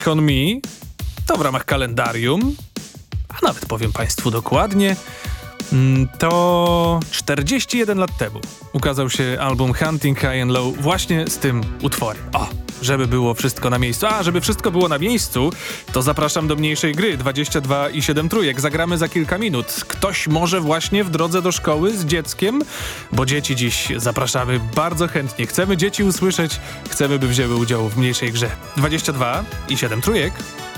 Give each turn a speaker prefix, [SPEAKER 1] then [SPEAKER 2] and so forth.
[SPEAKER 1] On Me to w ramach kalendarium, a nawet powiem Państwu dokładnie, to 41 lat temu ukazał się album Hunting High and Low właśnie z tym utworem. Żeby było wszystko na miejscu. Żeby wszystko było na miejscu, to zapraszam do mniejszej gry 22 i 7 trójek. Zagramy za kilka minut. Ktoś może właśnie w drodze do szkoły z dzieckiem, bo dzieci dziś zapraszamy bardzo chętnie. Chcemy dzieci usłyszeć, chcemy, by wzięły udział w mniejszej grze. 22 i 7 trójek.